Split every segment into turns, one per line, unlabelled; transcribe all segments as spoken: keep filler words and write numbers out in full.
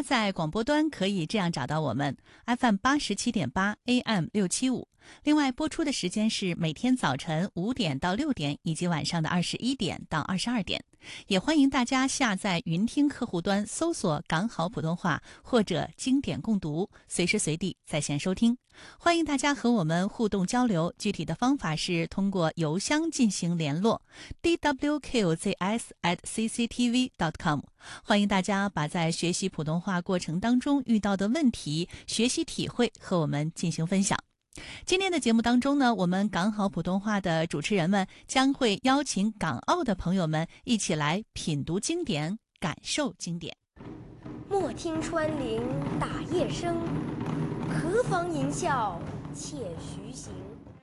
家在广播端可以这样找到我们 F M 八十七点八 A M 六七五。另外播出的时间是每天早晨五点到六点，以及晚上的二十一点到二十二点。也欢迎大家下载云听客户端，搜索港好普通话或者经典共读，随时随地在线收听。欢迎大家和我们互动交流，具体的方法是通过邮箱进行联络 d w q z s at c c t v dot com。 欢迎大家把在学习普通话过程当中遇到的问题、学习体会和我们进行分享。今天的节目当中呢，我们港好普通话的主持人们将会邀请港澳的朋友们一起来品读经典，感受经典。
莫听穿林打叶声，何妨吟啸且徐行。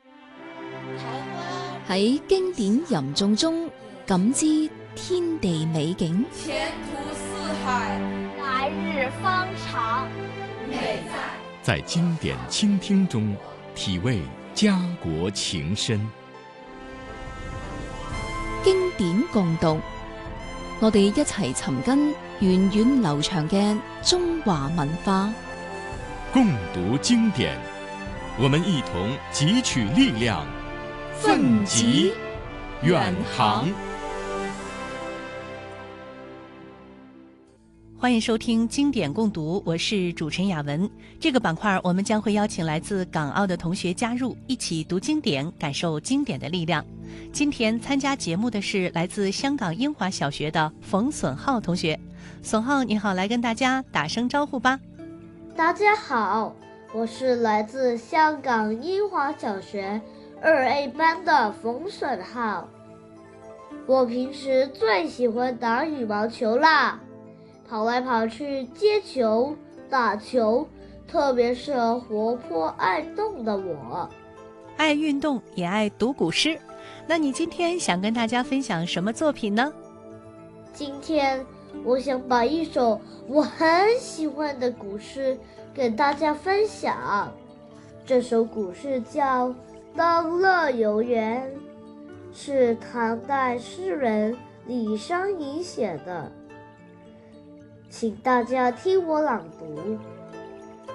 喺經典吟誦中感知天地美景，
前途似海，
來日方長。
美在
在經典傾聽中體味家國情深。
經典共讀，我哋一齊尋根源遠流長嘅中華文化。
共讀經典，我們一同汲取力量，奮楫遠航。
歡迎收聽經典共讀，我是主持人雅文。這個板塊我們將會邀請來自港澳的同學加入，一起讀經典，感受經典的力量。今天參加節目的是來自香港英華小學的馮筍浩同學。筍浩你好，來跟大家打聲招呼吧。
大家好，我是來自香港英華小學二 A 班的馮筍浩。我平時最喜歡打羽毛球啦，跑來跑去接球打球，特別適合活潑愛動的我。
愛運動也愛讀古詩，那你今天想跟大家分享什麼作品呢？
今天我想把一首我很喜歡的古詩給大家分享。這首古詩叫《登樂遊原》，是唐代詩人李商隱寫的。請大家聽我朗讀《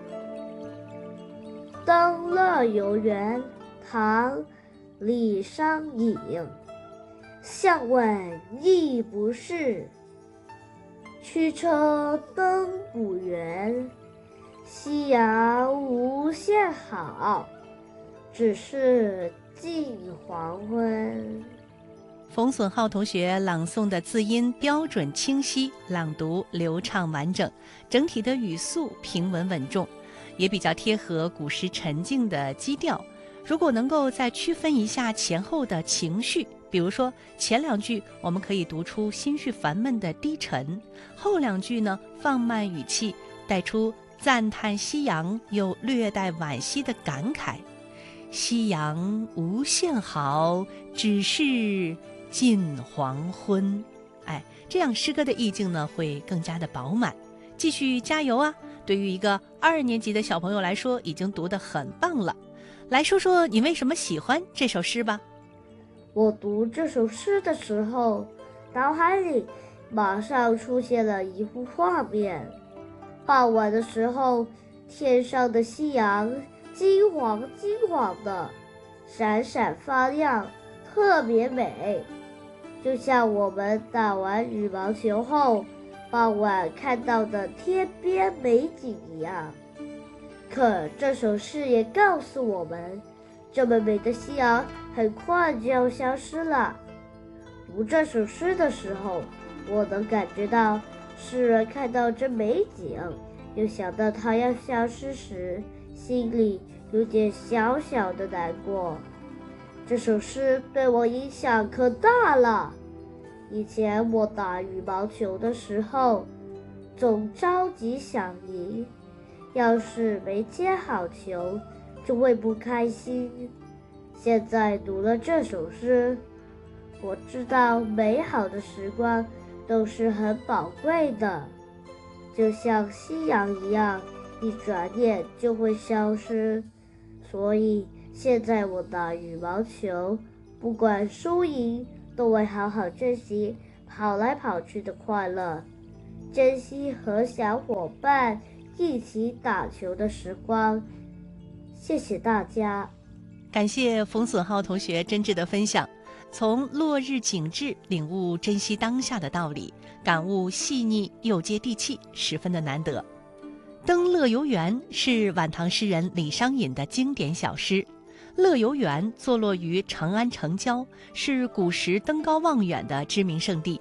登樂遊原》，唐·李商隱。向問亦不是，驅車登古原。夕陽無限好，只是近黃昏。
馮筍浩同學朗誦的字音標準清晰，朗讀流暢完整，整體的語速平穩穩重，也比較貼合古詩沉靜的基調。如果能夠再區分一下前後的情緒，比如說前兩句我們可以讀出心緒煩悶的低沉，後兩句呢放慢語氣，帶出讚嘆夕陽又略帶惋惜的感慨。夕陽無限好，只是近黃昏。哎，這樣詩歌的意境呢會更加的飽滿。繼續加油啊！對於一個二年級的小朋友來說，已經讀得很棒了。來說說你為什麼喜歡這首詩吧。
我讀這首詩的時候，腦海裡馬上出現了一幅畫面。傍晚的時候，天上的夕陽金黃金黃的，閃閃發亮，特別美，就像我們打完羽毛球後傍晚看到的天邊美景一樣。可這首詩也告訴我們，這麼美的夕陽很快就要消失了。讀這首詩的時候，我能感覺到詩人看到這美景，又想到它要消失時，心裡有點小小的難過。這首詩對我影響可大了。以前我打羽毛球的時候，總着急想贏，要是沒接好球，就會不開心。現在讀了這首詩，我知道美好的時光都是很寶貴的，就像夕陽一樣，一轉眼就會消失。所以現在我打羽毛球，不管輸贏，都會好好珍惜跑來跑去的快樂。 珍惜和小伙伴一起打球的时光。谢谢大家。
感谢冯损浩同学真挚的分享，从落日景致领悟珍惜当下的道理，感悟细腻又接地气，十分的难得。登乐游原是晚唐诗人李商隐的经典小诗。乐游原坐落于长安城郊，是古时登高望远的知名胜地。